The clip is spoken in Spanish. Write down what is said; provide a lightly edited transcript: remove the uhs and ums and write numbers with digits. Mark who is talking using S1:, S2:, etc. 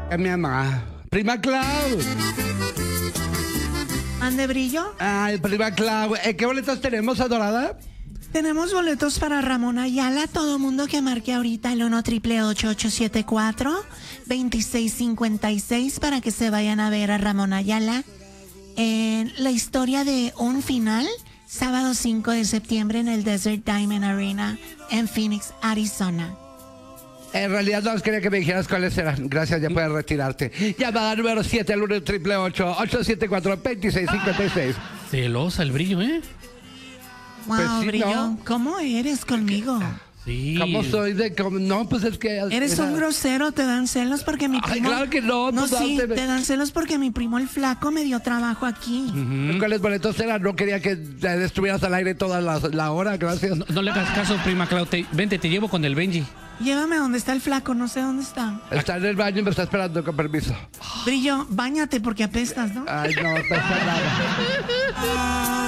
S1: Mi mamá. Prima Clau.
S2: ¿Ande brillo?
S1: Ay, prima Clau. ¿Qué boletos tenemos, adorada?
S2: Tenemos boletos para Ramón Ayala. Todo mundo que marque ahorita el 1-888-874-2656 para que se vayan a ver a Ramón Ayala en la historia de un final, sábado 5 de septiembre en el Desert Diamond Arena en Phoenix, Arizona.
S1: En realidad no quería que me dijeras cuáles eran. Gracias, ya puedes retirarte. Llamada número 7 al 1-888-874-2656.
S3: Celosa el brillo, ¿eh?
S2: Wow,
S1: Pues sí,
S2: brillo.
S1: ¿no?
S2: ¿Cómo eres conmigo?
S3: Sí.
S1: ¿Cómo soy de no, pues es que
S2: Eres un grosero, te dan celos porque mi
S1: Ay,
S2: primo...
S1: claro que no,
S2: No,
S1: pues,
S2: sí,
S1: date-
S2: te dan celos porque mi primo el flaco me dio trabajo aquí.
S1: ¿Cuáles boletos eran? No quería que estuvieras al aire toda la hora, gracias.
S3: No le hagas caso, prima Clau. Vente, te llevo con el Benji.
S2: Llévame donde está el flaco, no sé dónde está.
S1: Está en el baño y me está esperando, con permiso.
S2: Brillo, báñate porque apestas, ¿no?
S1: Ay, no, pasa nada.